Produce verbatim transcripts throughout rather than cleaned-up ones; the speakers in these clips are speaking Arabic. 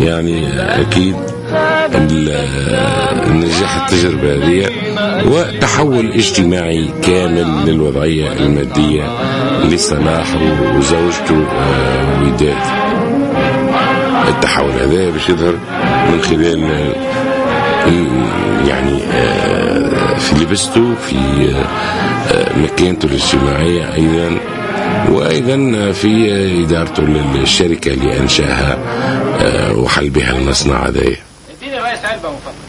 يعني أكيد النجاح التجربة هذه وتحول اجتماعي كامل للوضعية المادية لصلاح وزوجته وداد. التحول هذا باش يظهر من خلال يعني في لبسته، في مكانته الاجتماعية أيضا، وأيضا في إدارته للشركة اللي أنشأها وحل بها المصنع هذا. اديني يا ريس علبة من فضلك.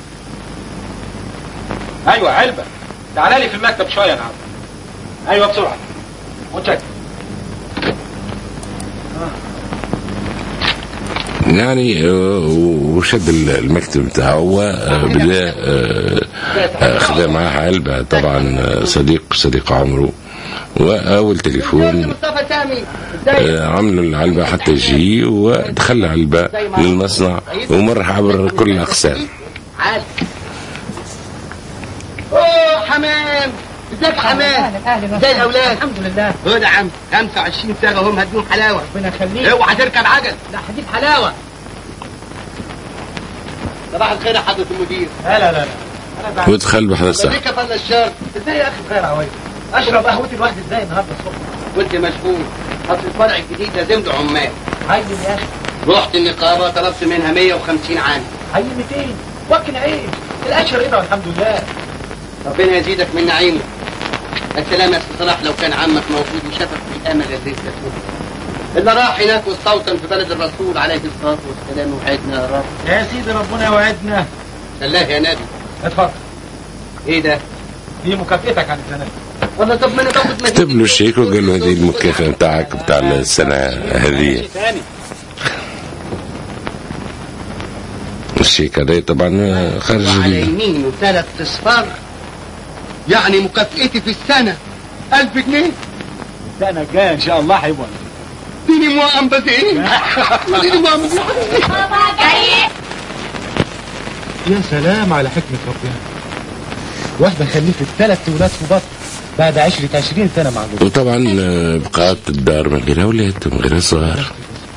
أيوة علبة، تعال لي في المكتب شوية يا عم. أيوة بسرعة متشكر. يعني وشد المكتب بتاعه وبدا خذ معاه علبة، طبعا صديق صديق عمره، وأول تليفون عملوا العلبة حتى يجي، ودخل العلبة للمصنع ومر عبر كل الأقسام. اوه حمام، ازيك حمام؟ ازي الاولاد؟ الحمد لله. خد يا عم خمسة وعشرين سنة هم هتجيب حلاوة. ربنا يخليك. اوعى تركب عجل. لا هجيب حلاوة. صباح الخير يا حضرة المدير. لا لا لا لا. ودخل بحر الصح. ازيك يا فندم الشر؟ ازاي يا اخي بخير عويل؟ اشرب قهوتي لوحدي ازاي النهارده الصبح؟ كنت مشغول. اصل الفرع الجديد لازم له عمال. عين يا اخي. رحت النقابة طلبت منها مية وخمسين عام. عين ميتين. وكن عيش. الاشهر ايه والحمد لله. ربنا يزيدك من نعيمه. السلام يا استاذ صلاح، لو كان عمك موجود وشافك في الامل الرزق اللي راح هناك واستوطن في بلد الرسول عليه الصلاه والسلام. وعدنا يا رب. يا سيدي ربنا يوعدنا. الله يا نبي. اتفضل. ايه ده؟ دي مكافئتك عن السنه. والله طب ما انا باخد مجهود. كتب له الشيك وقال له هذه المكافأة بتاعك بتاع السنة هذه. الشيك هذا طبعا خارج على يمينه ثلاث اصفار، يعني مكافئتي في السنة ألف جنيه. السنة الجاية إن شاء الله هيبقى. ديني موام بس إيه؟ ديني موام بس إيه؟ يا سلام على حكمة ربنا. واحد خليفة ثلاث ولاد في بطن بعد عشرة عشرين سنة مع جوزها. وطبعا بقات الدار من غير أولاد من غير صغار.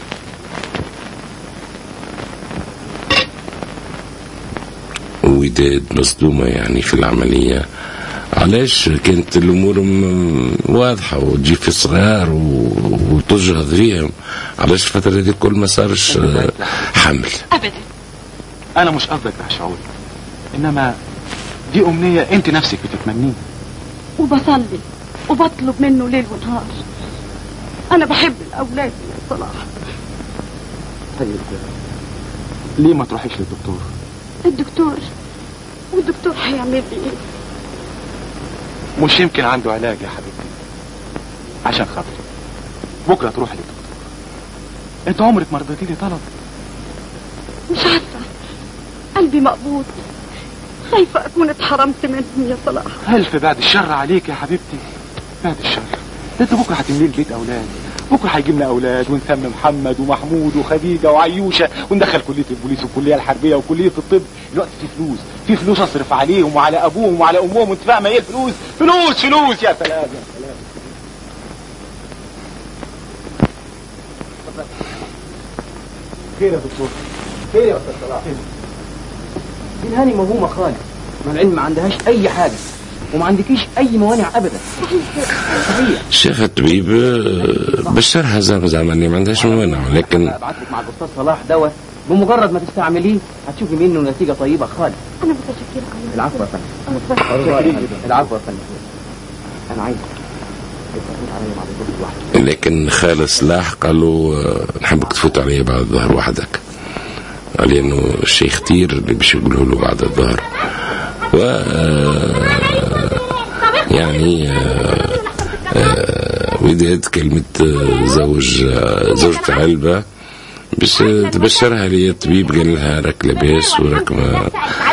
وداد مصدومة يعني في العملية. علاش كانت الأمور واضحة وتجيب في الصغار وتجهض فيهم، علاش الفترة هذه كل ما صارش حمل؟ أبدا. أنا مش قصدك ده شعور، إنما دي أمنية أنت نفسك بتتمنيها. وبصلي وبطلب منه ليل ونهار. أنا بحب الأولاد يا صلاح. طيب ليه ما تروحيش للدكتور؟ الدكتور والدكتور هيعمل لي ايه؟ مش يمكن عنده علاج يا حبيبتي؟ عشان خاطري بكره تروحي للدكتور. انت عمرك ما رضيتي لي طلب. مش عارفه، قلبي مقبوض، خايفه اكون اتحرمت منهم يا صلاح. الف بعد الشر عليك يا حبيبتي، بعد الشر. انت بكره هتملي البيت اولاد، بكره هيجي لنا اولاد ونسمي محمد ومحمود وخديجه وعيوشه، وندخل كليه البوليس والكليه الحربيه وكليه الطب. دلوقتي في فلوس، في فلوس اصرف عليهم وعلى ابوهم وعلى امهم، وانت فاهمه ايه الفلوس؟ فلوس فلوس يا سلام يا سلام. خير يا دكتور؟ خير يا استاذ صلاح. دي هاني موهومه خالص، مع العلم ما عندهاش اي حاجه وما عندكيش اي موانع ابدا. صحيح. الشيخ الطبيب بشرها زعما زعما اني ما عندهاش موانع، لكن ابعت لك مع الاستاذ صلاح دواء بمجرد ما تستعمليه هتشوفي منه نتيجه طيبه خالص. انا متشكره قوي. العفو يا فندم. العفو يا فندم. انا عايز لكن خالد صلاح قال له نحبك تفوت علي بعد الظهر وحدك، لانه الشيخ كتير اللي باش يقولوا له بعد الظهر. و يعني وداد كلمة زوج زوجة علبة باش تبشرها لي الطبيب، قال لها راك لاباس وراك ما